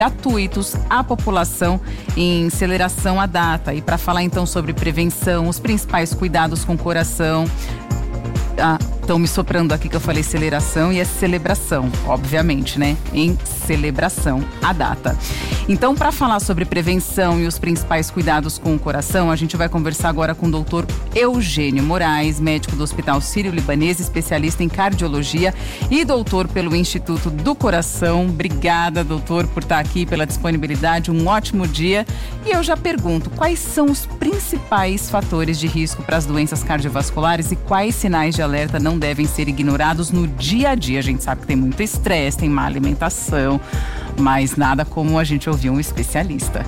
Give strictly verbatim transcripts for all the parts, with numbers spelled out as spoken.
gratuitos à população em Celebração à Data. E para falar então sobre prevenção, os principais cuidados com o coração. Ah, estão me soprando aqui que eu falei celebração e é celebração, obviamente, né? Em Celebração à Data. Então, para falar sobre prevenção e os principais cuidados com o coração, a gente vai conversar agora com o doutor Eugênio Moraes, médico do Hospital Sírio-Libanês, especialista em cardiologia e doutor pelo Instituto do Coração. Obrigada, doutor, por estar aqui, pela disponibilidade. Um ótimo dia. E eu já pergunto, quais são os principais fatores de risco para as doenças cardiovasculares e quais sinais de alerta não devem ser ignorados no dia a dia? A gente sabe que tem muito estresse, tem má alimentação, mas nada como a gente ouvir um especialista.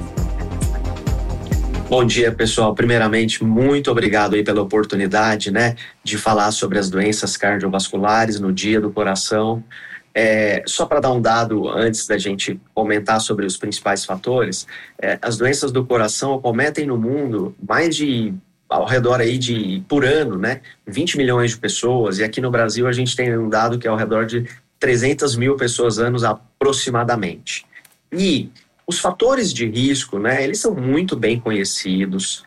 Bom dia, pessoal. Primeiramente, muito obrigado aí pela oportunidade, né, de falar sobre as doenças cardiovasculares no Dia do Coração. É, só para dar um dado antes da gente comentar sobre os principais fatores, é, as doenças do coração acometem no mundo mais de ao redor aí de, por ano, né, vinte milhões de pessoas, e aqui no Brasil a gente tem um dado que é ao redor de trezentas mil pessoas anos aproximadamente. E os fatores de risco, né, eles são muito bem conhecidos,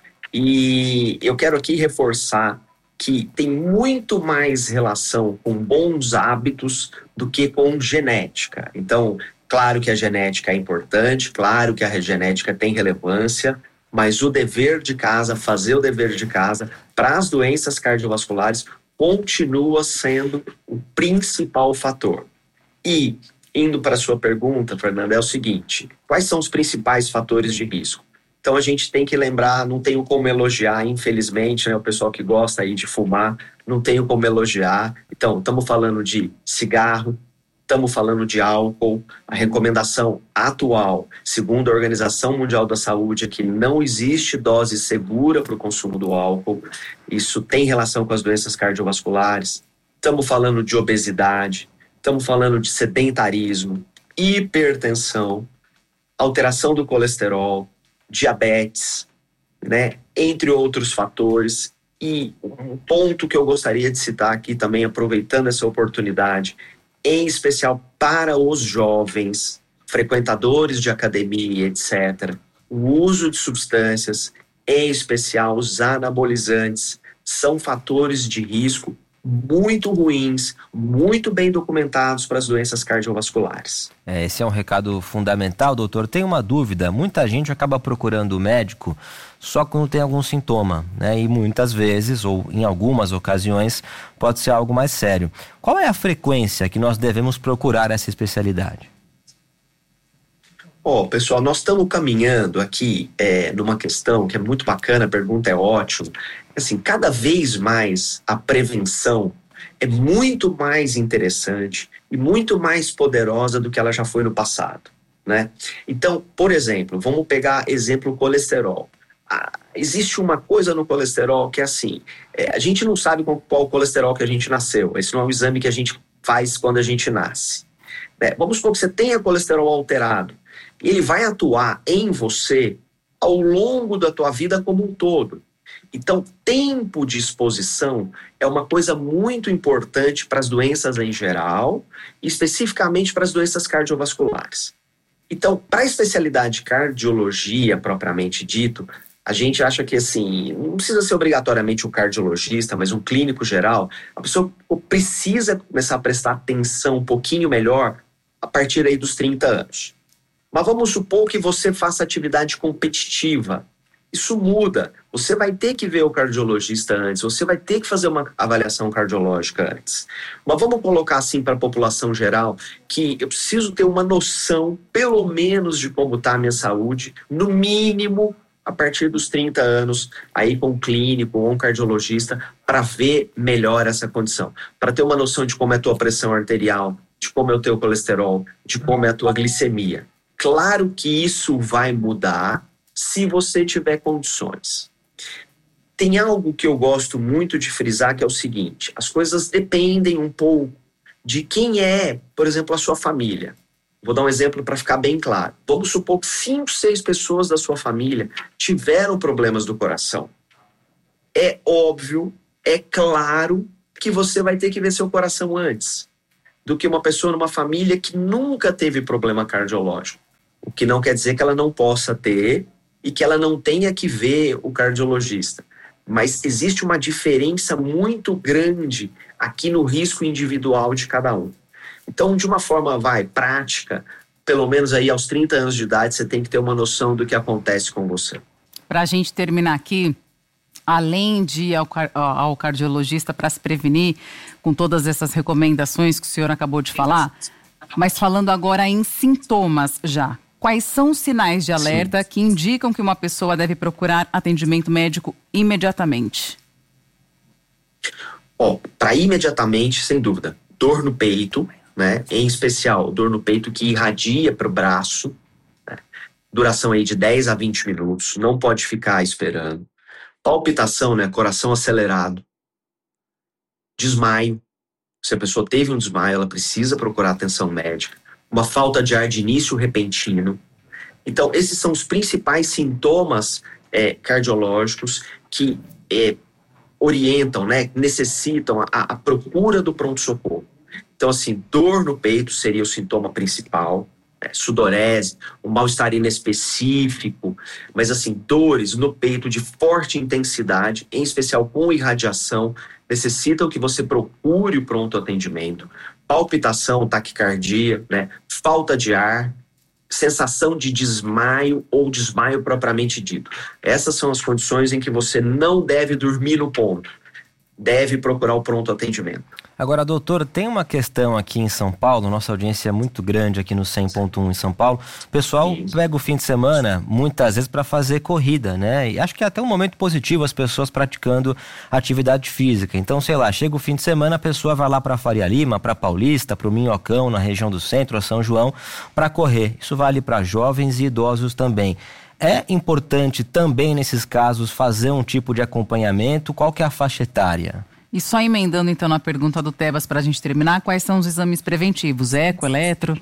e eu quero aqui reforçar que tem muito mais relação com bons hábitos do que com genética. Então, claro que a genética é importante, claro que a genética tem relevância, mas o dever de casa, fazer o dever de casa para as doenças cardiovasculares continua sendo o principal fator. E, indo para a sua pergunta, Fernanda, é o seguinte: quais são os principais fatores de risco? Então a gente tem que lembrar, não tenho como elogiar, infelizmente, né, o pessoal que gosta aí de fumar, não tenho como elogiar. Então, estamos falando de cigarro, estamos falando de álcool. A recomendação atual, segundo a Organização Mundial da Saúde, é que não existe dose segura para o consumo do álcool. Isso tem relação com as doenças cardiovasculares. Estamos falando de obesidade, estamos falando de sedentarismo, hipertensão, alteração do colesterol, diabetes, né, entre outros fatores. E um ponto que eu gostaria de citar aqui também, aproveitando essa oportunidade, em especial para os jovens, frequentadores de academia, etcétera, o uso de substâncias, em especial os anabolizantes, são fatores de risco muito ruins, muito bem documentados para as doenças cardiovasculares. É, esse é um recado fundamental, doutor. Tem uma dúvida: muita gente acaba procurando o médico só quando tem algum sintoma, né? E muitas vezes, ou em algumas ocasiões, pode ser algo mais sério. Qual é a frequência que nós devemos procurar essa especialidade? Ó, oh, pessoal, nós estamos caminhando aqui é, numa questão que é muito bacana, a pergunta é ótima. Assim, cada vez mais a prevenção é muito mais interessante e muito mais poderosa do que ela já foi no passado, né? Então, por exemplo, vamos pegar exemplo colesterol. Ah, existe uma coisa no colesterol que é assim, é, a gente não sabe com qual colesterol que a gente nasceu. Esse não é um exame que a gente faz quando a gente nasce. É, vamos supor que você tenha colesterol alterado. E ele vai atuar em você ao longo da tua vida como um todo. Então, tempo de exposição é uma coisa muito importante para as doenças em geral, e especificamente para as doenças cardiovasculares. Então, para a especialidade de cardiologia propriamente dito, a gente acha que assim, não precisa ser obrigatoriamente um cardiologista, mas um clínico geral. A pessoa precisa começar a prestar atenção um pouquinho melhor a partir aí dos trinta anos. Mas vamos supor que você faça atividade competitiva. Isso muda. Você vai ter que ver o cardiologista antes, você vai ter que fazer uma avaliação cardiológica antes. Mas vamos colocar assim para a população geral, que eu preciso ter uma noção, pelo menos, de como está a minha saúde, no mínimo a partir dos trinta anos, aí com um clínico ou um cardiologista, para ver melhor essa condição. Para ter uma noção de como é a tua pressão arterial, de como é o teu colesterol, de como é a tua glicemia. Claro que isso vai mudar se você tiver condições. Tem algo que eu gosto muito de frisar, que é o seguinte: as coisas dependem um pouco de quem é, por exemplo, a sua família. Vou dar um exemplo para ficar bem claro. Vamos supor que cinco, seis pessoas da sua família tiveram problemas do coração. É óbvio, é claro que você vai ter que ver seu coração antes do que uma pessoa numa família que nunca teve problema cardiológico. O que não quer dizer que ela não possa ter e que ela não tenha que ver o cardiologista. Mas existe uma diferença muito grande aqui no risco individual de cada um. Então, de uma forma, vai, prática, pelo menos aí aos trinta anos de idade, você tem que ter uma noção do que acontece com você. Para a gente terminar aqui, além de ir ao, ao cardiologista para se prevenir, com todas essas recomendações que o senhor acabou de falar, mas falando agora em sintomas já, quais são os sinais de alerta Sim. que indicam que uma pessoa deve procurar atendimento médico imediatamente? Ó, para imediatamente, sem dúvida, dor no peito, né? Em especial, dor no peito que irradia para o braço, né? Duração aí de dez a vinte minutos, não pode ficar esperando. Palpitação, né? Coração acelerado. Desmaio. Se a pessoa teve um desmaio, ela precisa procurar atenção médica. Uma falta de ar de início repentino. Então, esses são os principais sintomas é, cardiológicos que é, orientam, né? Necessitam a, a procura do pronto-socorro. Então, assim, dor no peito seria o sintoma principal, né? Sudorese, um mal-estar inespecífico, mas, assim, dores no peito de forte intensidade, em especial com irradiação, necessitam que você procure o pronto atendimento. Palpitação, taquicardia, né? Falta de ar, sensação de desmaio ou desmaio propriamente dito. Essas são as condições em que você não deve dormir no ponto. Deve procurar o pronto atendimento. Agora, doutor, tem uma questão aqui em São Paulo, nossa audiência é muito grande aqui no cem ponto um em São Paulo. O pessoal Isso. pega o fim de semana, muitas vezes, para fazer corrida, né? E acho que é até um momento positivo as pessoas praticando atividade física. Então, sei lá, chega o fim de semana, a pessoa vai lá para Faria Lima, para Paulista, para o Minhocão, na região do centro, a São João, para correr. Isso vale para jovens e idosos também. É importante também, nesses casos, fazer um tipo de acompanhamento? Qual que é a faixa etária? E só emendando então na pergunta do Tebas para a gente terminar, quais são os exames preventivos? Eco, eletro?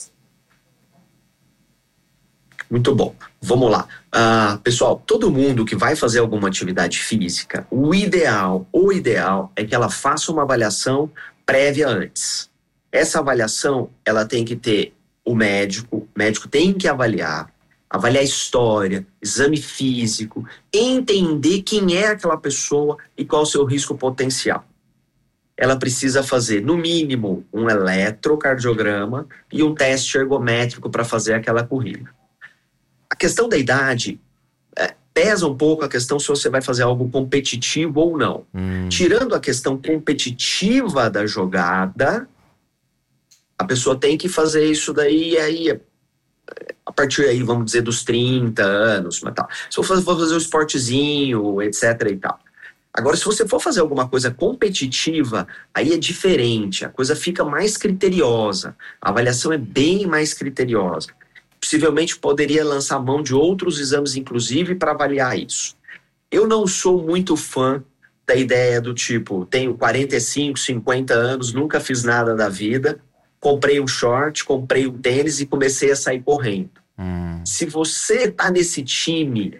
Muito bom. Vamos lá. Uh, pessoal, todo mundo que vai fazer alguma atividade física, o ideal, o ideal é que ela faça uma avaliação prévia antes. Essa avaliação, ela tem que ter o médico, o médico tem que avaliar, avaliar a história, exame físico, entender quem é aquela pessoa e qual o seu risco potencial. Ela precisa fazer, no mínimo, um eletrocardiograma e um teste ergométrico para fazer aquela corrida. A questão da idade é, pesa um pouco a questão se você vai fazer algo competitivo ou não. Hum. Tirando a questão competitiva da jogada, a pessoa tem que fazer isso daí e aí... a partir aí, vamos dizer, dos trinta anos, mas tal. Se eu for fazer um esportezinho, etc e tal. Agora, se você for fazer alguma coisa competitiva, aí é diferente, a coisa fica mais criteriosa, a avaliação é bem mais criteriosa. Possivelmente poderia lançar mão de outros exames, inclusive, para avaliar isso. Eu não sou muito fã da ideia do tipo, tenho quarenta e cinco, cinquenta anos, nunca fiz nada da vida, comprei um short, comprei um tênis e comecei a sair correndo. Hum. Se você está nesse time,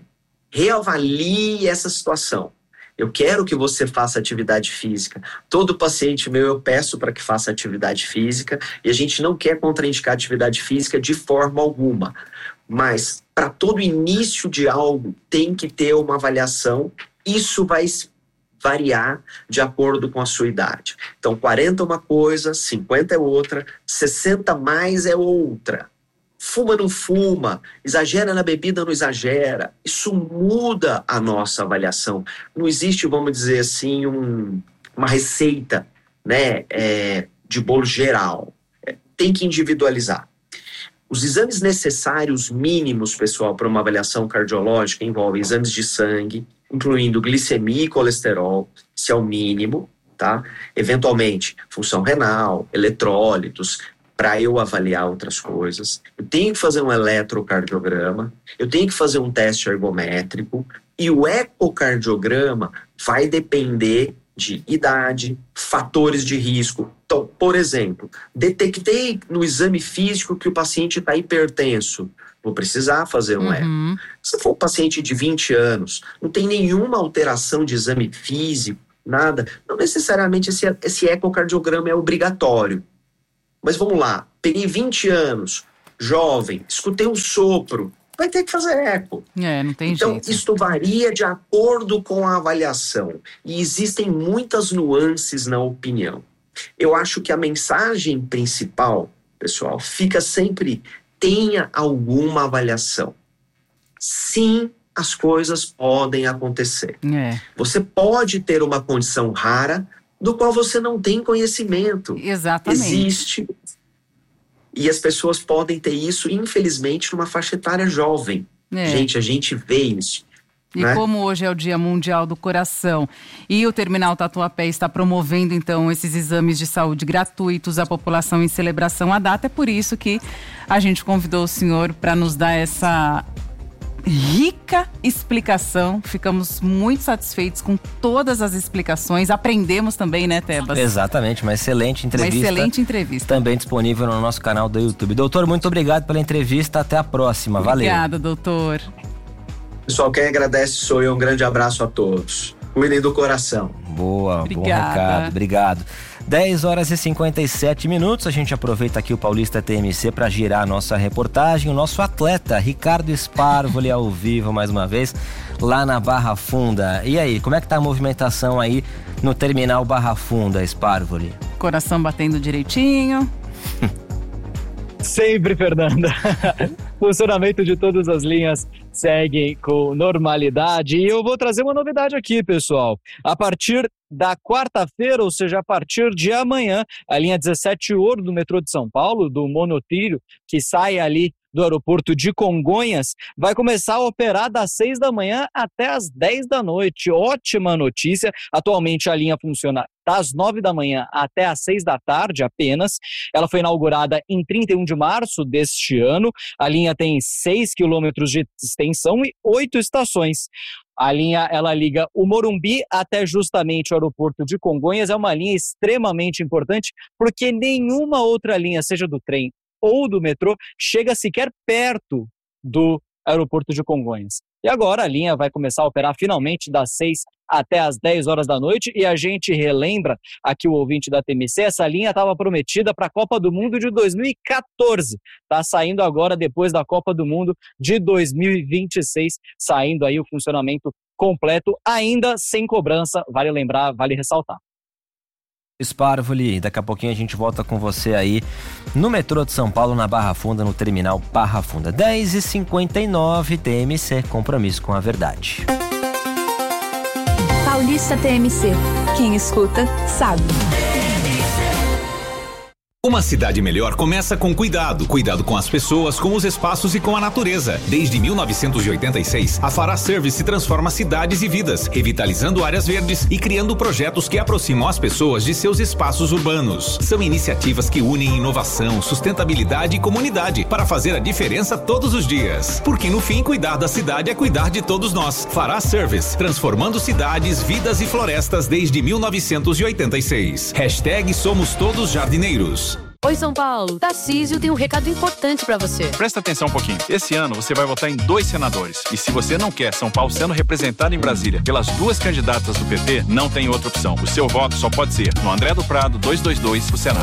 reavalie essa situação. Eu quero que você faça atividade física. Todo paciente meu eu peço para que faça atividade física e a gente não quer contraindicar atividade física de forma alguma. Mas para todo início de algo tem que ter uma avaliação. Isso vai variar de acordo com a sua idade. Então, quarenta é uma coisa, cinquenta é outra, sessenta mais é outra. Fuma, não fuma, exagera na bebida, não exagera. Isso muda a nossa avaliação. Não existe, vamos dizer assim, um, uma receita, né, é, de bolo geral. É, tem que individualizar. Os exames necessários mínimos, pessoal, para uma avaliação cardiológica envolvem exames de sangue, incluindo glicemia e colesterol, se é o mínimo, tá? Eventualmente, função renal, eletrólitos, para eu avaliar outras coisas. Eu tenho que fazer um eletrocardiograma, eu tenho que fazer um teste ergométrico, e o ecocardiograma vai depender de idade, fatores de risco. Então, por exemplo, detectei no exame físico que o paciente está hipertenso, vou precisar fazer um uhum. eco. Se for um paciente de vinte anos, não tem nenhuma alteração de exame físico, nada, não necessariamente esse, esse ecocardiograma é obrigatório. Mas vamos lá, peguei vinte anos, jovem, escutei um sopro, vai ter que fazer eco. É, não tem então, jeito. isto varia de acordo com a avaliação. E existem muitas nuances na opinião. Eu acho que a mensagem principal, pessoal, fica sempre: tenha alguma avaliação. Sim, as coisas podem acontecer. É. Você pode ter uma condição rara do qual você não tem conhecimento. Exatamente. Existe. E as pessoas podem ter isso, infelizmente, numa faixa etária jovem. É. Gente, a gente vê isso. E né? Como hoje é o Dia Mundial do Coração e o Terminal Tatuapé está promovendo, então, esses exames de saúde gratuitos à população em celebração à data, é por isso que a gente convidou o senhor para nos dar essa rica explicação. Ficamos muito satisfeitos com todas as explicações. Aprendemos também, né, Tebas? Exatamente, uma excelente entrevista. Uma excelente entrevista. Também disponível no nosso canal do YouTube. Doutor, muito obrigado pela entrevista. Até a próxima. Valeu. Obrigada, doutor. Pessoal, quem agradece sou eu. Um grande abraço a todos. Cuidem do coração. Boa, Obrigada. Bom recado. Obrigado. dez horas e cinquenta e sete minutos. A gente aproveita aqui o Paulista T M C para girar a nossa reportagem. O nosso atleta, Ricardo Sparvoli, ao vivo mais uma vez, lá na Barra Funda. E aí, como é que tá a movimentação aí no terminal Barra Funda, Sparvoli? Coração batendo direitinho. Sempre, Fernanda. Funcionamento de todas as linhas segue com normalidade. E eu vou trazer uma novidade aqui, pessoal. A partir da quarta-feira, ou seja, a partir de amanhã, a linha dezessete Ouro do metrô de São Paulo, do monotrilho, que sai ali do aeroporto de Congonhas, vai começar a operar das seis da manhã até as dez da noite. Ótima notícia. Atualmente a linha funciona das nove da manhã até as seis da tarde apenas. Ela foi inaugurada em trinta e um de março deste ano. A linha tem seis quilômetros de extensão e oito estações. A linha, ela liga o Morumbi até justamente o aeroporto de Congonhas. É uma linha extremamente importante porque nenhuma outra linha, seja do trem ou do metrô, chega sequer perto do aeroporto de Congonhas. E agora a linha vai começar a operar finalmente das seis até as dez horas da noite, e a gente relembra aqui o ouvinte da T M C, essa linha estava prometida para a Copa do Mundo de dois mil e catorze. Está saindo agora depois da Copa do Mundo de dois mil e vinte e seis, saindo aí o funcionamento completo, ainda sem cobrança, vale lembrar, vale ressaltar. Sparvoli, daqui a pouquinho a gente volta com você aí no metrô de São Paulo, na Barra Funda, no terminal Barra Funda. dez e cinquenta e nove, T M C, compromisso com a verdade. Paulista T M C, quem escuta sabe. Uma cidade melhor começa com cuidado. Cuidado com as pessoas, com os espaços e com a natureza. Desde mil novecentos e oitenta e seis, a Fará Service transforma cidades e vidas, revitalizando áreas verdes e criando projetos que aproximam as pessoas de seus espaços urbanos. São iniciativas que unem inovação, sustentabilidade e comunidade para fazer a diferença todos os dias. Porque no fim, cuidar da cidade é cuidar de todos nós. Fará Service, transformando cidades, vidas e florestas desde mil novecentos e oitenta e seis. Hashtag Somos Todos Jardineiros. Oi, São Paulo. Tarcísio tem um recado importante pra você. Presta atenção um pouquinho. Esse ano você vai votar em dois senadores. E se você não quer São Paulo sendo representado em Brasília pelas duas candidatas do P T, não tem outra opção. O seu voto só pode ser no André do Prado duzentos e vinte e dois, o Senado.